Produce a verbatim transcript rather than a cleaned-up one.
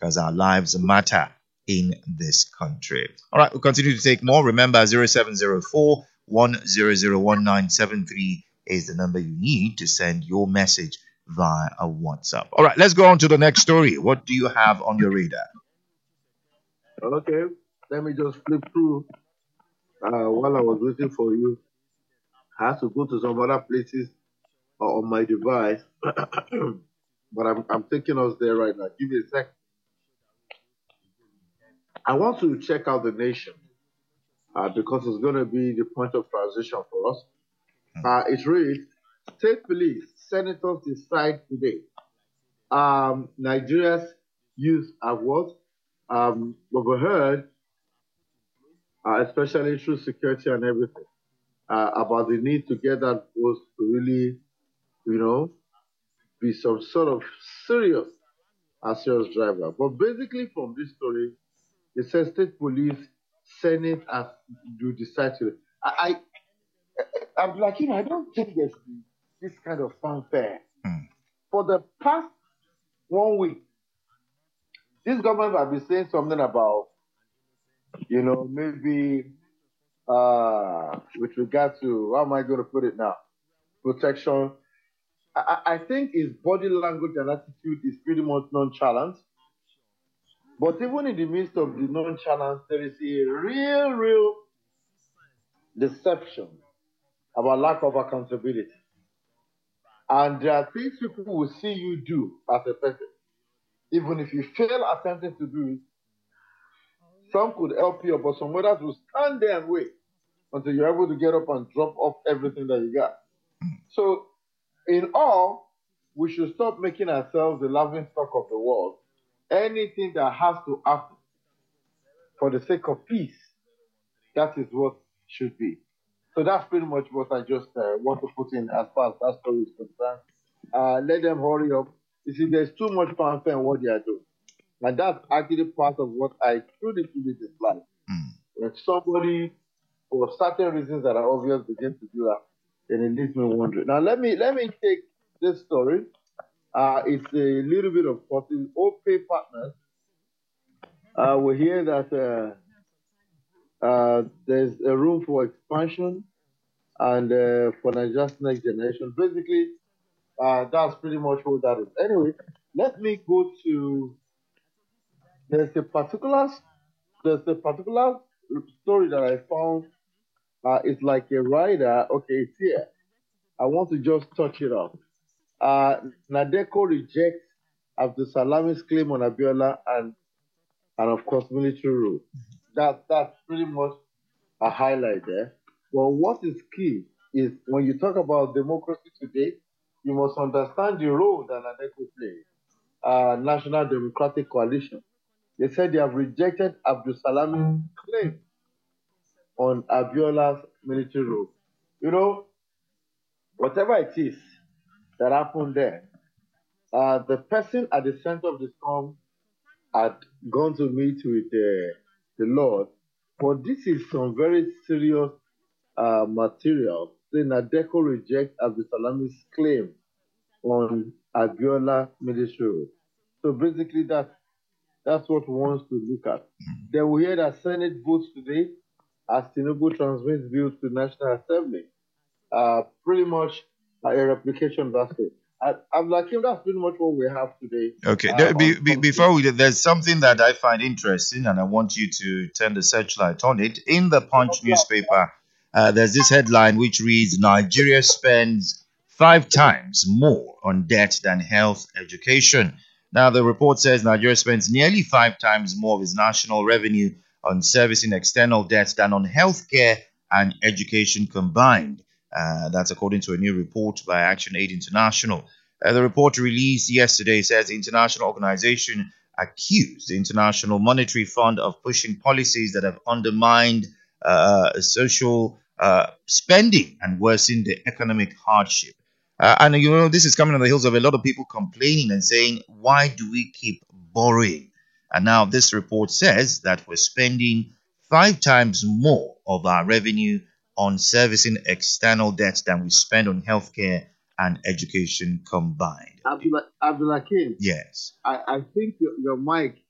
because our lives matter in this country. All right, we'll continue to take more. Remember, zero seven zero four, one zero zero one nine seven three is the number you need to send your message via a WhatsApp. All right, let's go on to the next story. What do you have on your radar? Okay, let me just flip through uh, while I was waiting for you. I had to go to some other places uh, on my device, but I'm, I'm taking us there right now. Give me a sec. I want to check out the nation uh, because it's going to be the point of transition for us. Uh, it reads, State Police, Senators decide today. Um, Nigeria's youth have what? Um, overheard, uh, especially through security and everything, uh, about the need to get that vote to really, you know, be some sort of serious, uh, serious driver. But basically, from this story, it says State Police, Senate, as you decide to. I, I, I'm like, you know, I don't think there's this kind of fanfare. Hmm. For the past one week, this government have been saying something about, you know, maybe uh, with regard to, how am I going to put it now? Protection. I, I think his body language and attitude is pretty much nonchalant. But even in the midst of the nonchalance, there is a real, real deception about lack of accountability. And there are things people will see you do as a person. Even if you fail attempting to do it, some could help you, but some others will stand there and wait until you're able to get up and drop off everything that you got. So, in all, we should stop making ourselves the laughing stock of the world. Anything that has to happen for the sake of peace, that is what should be. So that's pretty much what I just uh, want to put in as far as that story is concerned. Uh, let them hurry up. You see, there's too much fanfare in what they are doing. And that's actually part of what I truly, truly dislike. Mm. When somebody, for certain reasons that are obvious, begins to do that, then it leaves me wondering. Now, let me let me take this story. Uh, it's a little bit of costing. OPay partners, uh, we hear that uh, uh, there's a room for expansion and uh, for Nigeria's next generation. Basically, uh, that's pretty much what that is. Anyway, let me go to. There's a particular there's a particular story that I found. Uh, it's like a rider. Okay, it's here. I want to just touch it up. Uh, Nadeco rejects Abdul Salami's claim on Abiola and and of course military rule. That that's pretty much a highlight there. But what is key is when you talk about democracy today, you must understand the role that Nadeco plays. Uh, National Democratic Coalition. They said they have rejected Abdul Salami's claim on Abiola's military rule. You know, whatever it is that happened there, uh, the person at the center of the storm had gone to meet with uh, the Lord, but this is some very serious uh, material. Saying Nadeco rejects Abdul Salami's claim on Abiola military rule. So basically, that's that's what we want to look at. Then we hear that Senate votes today as Tinubu transmits bill to National Assembly. Uh, pretty much uh, a replication of that story. I, I'm like, that's pretty much what we have today. Okay. Uh, There- be, on- be, on- before we, there's something that I find interesting, and I want you to turn the searchlight on it. In the Punch newspaper, uh, there's this headline which reads: Nigeria spends five times more on debt than health education. Now, the report says Nigeria spends nearly five times more of its national revenue on servicing external debt than on healthcare and education combined. Uh, that's according to a new report by ActionAid International. Uh, the report released yesterday says the international organization accused the International Monetary Fund of pushing policies that have undermined uh, social uh, spending and worsened the economic hardship. Uh, and you know, this is coming on the heels of a lot of people complaining and saying, why do we keep borrowing? And now this report says that we're spending five times more of our revenue on servicing external debts than we spend on healthcare and education combined. Abdul Abdul Hakim, Yes. I, I think your, your mic